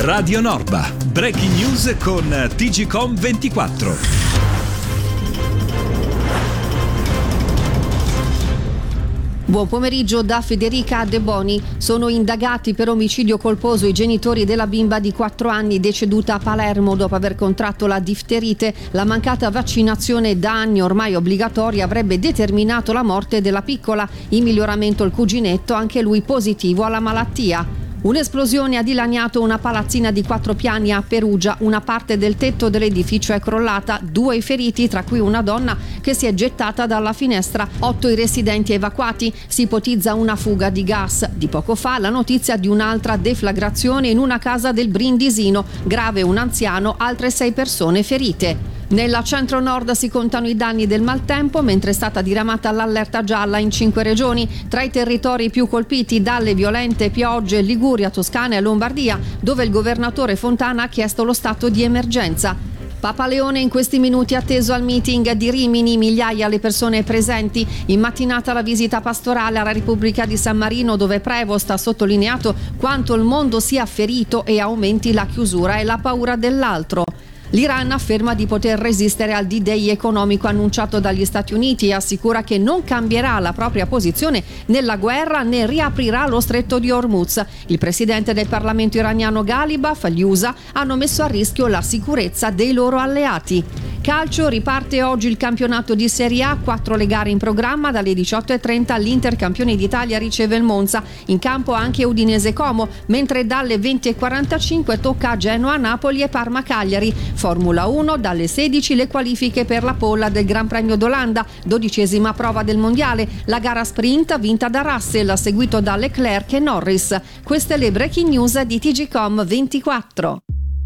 Radio Norba. Breaking news con TGcom 24. Buon pomeriggio da Federica De Boni. Sono indagati per omicidio colposo i genitori della bimba di 4 anni deceduta a Palermo dopo aver contratto la difterite. La mancata vaccinazione da anni ormai obbligatoria avrebbe determinato la morte della piccola. In miglioramento il cuginetto, anche lui positivo alla malattia. Un'esplosione ha dilaniato una palazzina di 4 piani a Perugia. Una parte del tetto dell'edificio è crollata, 2 i feriti, tra cui una donna che si è gettata dalla finestra, 8 i residenti evacuati. Si ipotizza una fuga di gas. Di poco fa la notizia di un'altra deflagrazione in una casa del Brindisino. Grave un anziano, altre 6 persone ferite. Nella centro-nord si contano i danni del maltempo, mentre è stata diramata l'allerta gialla in 5 regioni. Tra i territori più colpiti dalle violente piogge Liguria, Toscana e Lombardia, dove il governatore Fontana ha chiesto lo stato di emergenza. Papa Leone in questi minuti atteso al meeting di Rimini, migliaia le persone presenti. In mattinata la visita pastorale alla Repubblica di San Marino, dove Prevost ha sottolineato quanto il mondo sia ferito e aumenti la chiusura e la paura dell'altro. L'Iran afferma di poter resistere al D-Day economico annunciato dagli Stati Uniti e assicura che non cambierà la propria posizione nella guerra né riaprirà lo stretto di Hormuz. Il presidente del Parlamento iraniano Ghalibaf, gli USA, hanno messo a rischio la sicurezza dei loro alleati. Calcio, riparte oggi il campionato di Serie A, 4 le gare in programma. Dalle 18.30 l'Inter, campione d'Italia, riceve il Monza. In campo anche Udinese Como, mentre dalle 20.45 tocca a Genoa, Napoli e Parma Cagliari. Formula 1, dalle 16 le qualifiche per la polla del Gran Premio d'Olanda, 12ª prova del mondiale. La gara sprint vinta da Russell, seguito da Leclerc e Norris. Queste le breaking news di TGcom 24.